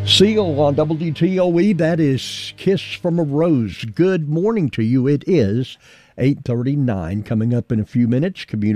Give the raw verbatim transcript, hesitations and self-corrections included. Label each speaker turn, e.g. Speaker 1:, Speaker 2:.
Speaker 1: Seal on W T O E, that is Kiss from a Rose. Good morning to you. It is eight thirty-nine. Coming up in a few minutes, community